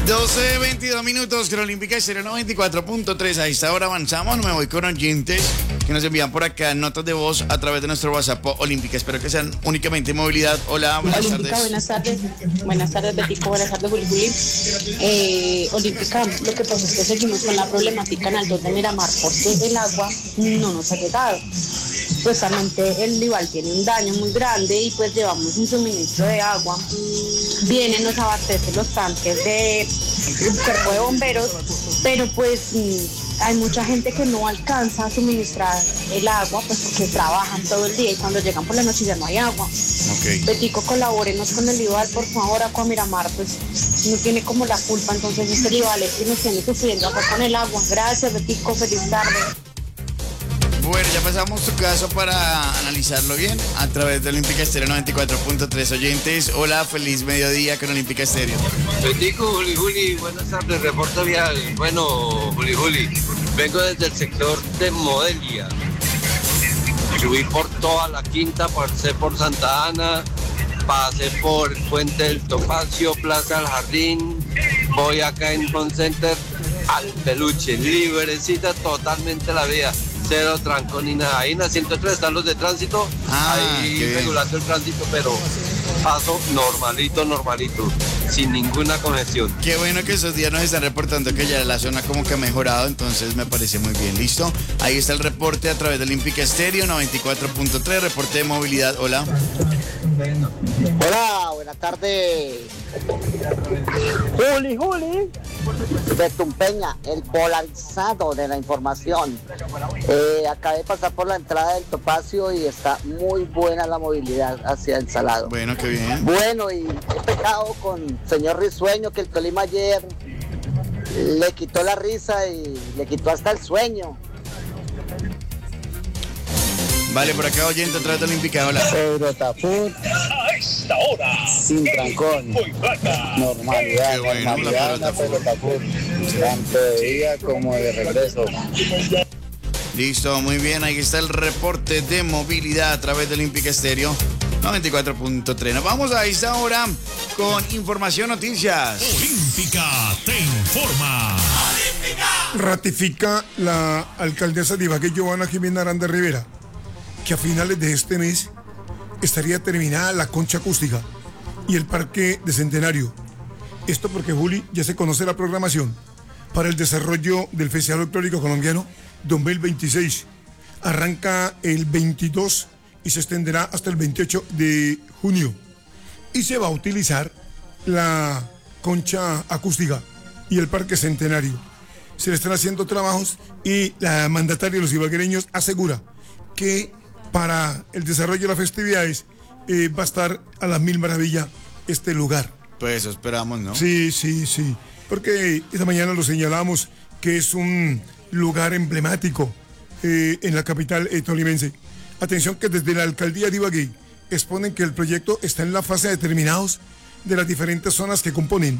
12:22 con Olímpica Estéreo 94.3. A esta hora avanzamos. Me voy con oyentes que nos envían por acá notas de voz a través de nuestro WhatsApp Olímpica. Espero que sean únicamente movilidad. Hola, buenas Olímpica, tardes. buenas tardes. Buenas tardes, Betico. Buenas tardes, Juli. Olímpica, lo que pasa es que seguimos con la problemática en Alto de Miramar porque el agua no nos ha llegado. Supuestamente el Lival tiene un daño muy grande y pues llevamos un suministro de agua. Viene, nos abastece los tanques de cuerpo de bomberos, pero pues hay mucha gente que no alcanza a suministrar el agua pues porque trabajan todo el día y cuando llegan por la noche ya no hay agua. Okay. Betico, colabórenos con el Lival, por favor. Aqua Miramar pues no tiene como la culpa, entonces este Lival es que nos tiene sufriendo acá con el agua. Gracias, Betico, feliz tarde. Bueno, ya pasamos tu caso para analizarlo bien a través de Olímpica Estéreo 94.3. Oyentes, hola, feliz mediodía con Olímpica Estéreo. Betico, Juli, buenas tardes, reporte vial. Bueno, Juli, vengo desde el sector de Modelia. Subí por toda la quinta, pasé por Santa Ana, pasé por el Puente del Topacio, Plaza del Jardín, voy acá en Home Center al Peluche, librecita totalmente la vía. Cero trancón ni nada. Ahí en la 103 están los de tránsito, ahí regulando el tránsito, pero paso normalito, sin ninguna congestión. Qué bueno que esos días nos están reportando que ya la zona como que ha mejorado, entonces me parece muy bien. ¿Listo? Ahí está el reporte a través de Olímpica Estéreo 94.3, reporte de movilidad. Hola. Hola, buenas tardes. Juli, de Tumpeña, el polarizado de la información. Acabé de pasar por la entrada del Topacio y está muy buena la movilidad hacia el Salado. Bueno, qué bien. Bueno, y he pecado con señor Risueño, que el Tolima ayer le quitó la risa y le quitó hasta el sueño. Vale, por acá oyente a través de Olímpica. Hola. Eurotapur, sin trancón, normalidad, Qué bueno, normalidad, la Eurotapur, tanto de ida como de regreso. Listo, muy bien, ahí está el reporte de movilidad a través de Olímpica Estéreo 94.3. Nos vamos a esta hora con información, noticias. Olímpica te informa. Ratifica la alcaldesa de Ibagué, Giovanna Jimena Aranda Rivera, que a finales de este mes estaría terminada la concha acústica y el parque de Centenario. Esto porque, Juli, ya se conoce la programación para el desarrollo del Festival Folclórico Colombiano 2026. Arranca el 22 y se extenderá hasta el 28 de junio. Y se va a utilizar la concha acústica y el parque Centenario. Se le están haciendo trabajos y la mandataria de los ibaguereños asegura que para el desarrollo de las festividades va a estar a las mil maravillas este lugar. Pues eso esperamos, ¿no? Sí, porque esta mañana lo señalamos que es un lugar emblemático en la capital tolimense. Atención que desde la alcaldía de Ibagué exponen que el proyecto está en la fase de determinados de las diferentes zonas que componen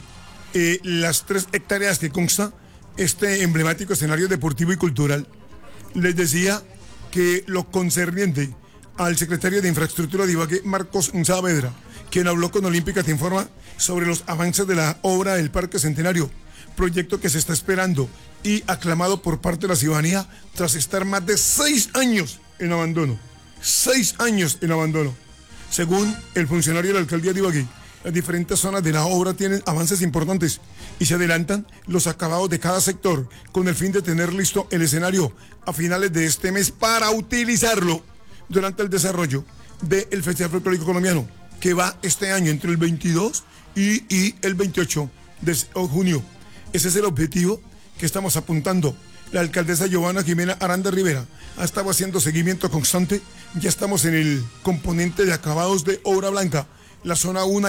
las 3 hectáreas que consta este emblemático escenario deportivo y cultural. Les decía que lo concerniente al secretario de Infraestructura de Ibagué, Marcos Saavedra, quien habló con Olímpica Te Informa sobre los avances de la obra del Parque Centenario, proyecto que se está esperando y aclamado por parte de la ciudadanía tras estar más de 6 años en abandono. 6 años en abandono. Según el funcionario de la alcaldía de Ibagué, las diferentes zonas de la obra tienen avances importantes y se adelantan los acabados de cada sector con el fin de tener listo el escenario a finales de este mes para utilizarlo durante el desarrollo del Festival Folclórico Colombiano, que va este año entre el 22 y el 28 de junio. Ese es el objetivo que estamos apuntando. La alcaldesa Giovanna Jimena Aranda Rivera ha estado haciendo seguimiento constante. Ya estamos en el componente de acabados de obra blanca. La zona 1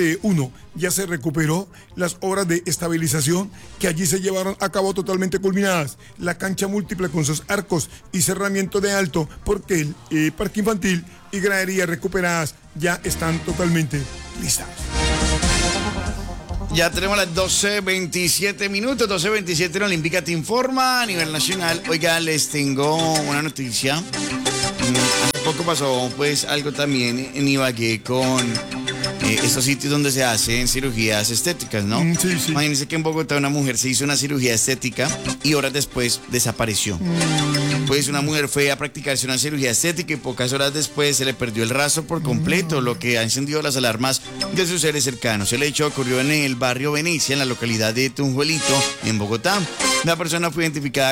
ya se recuperó las obras de estabilización que allí se llevaron a cabo totalmente culminadas. La cancha múltiple con sus arcos y cerramiento de alto, porque el parque infantil y gradería recuperadas ya están totalmente listas. Ya tenemos las 12:27, 12:27 en Olímpica Te Informa a nivel nacional. Oiga, les tengo una noticia. Hace poco pasó pues algo también en Ibagué con estos sitios donde se hacen cirugías estéticas, ¿no? Sí, sí. Imagínense que en Bogotá una mujer se hizo una cirugía estética y horas después desapareció. Pues una mujer fue a practicarse una cirugía estética y pocas horas después se le perdió el rastro por completo, lo que ha encendido las alarmas de sus seres cercanos. El hecho ocurrió en el barrio Venecia, en la localidad de Tunjuelito, en Bogotá. La persona fue identificada